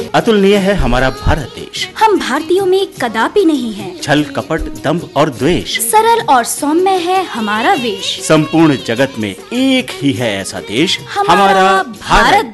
अतुलनीय है हमारा भारत देश। हम भारतीयों में कदापि नहीं है छल कपट दंभ और द्वेष। सरल और सौम्य है हमारा वेश। संपूर्ण जगत में एक ही है ऐसा देश, हमारा भारत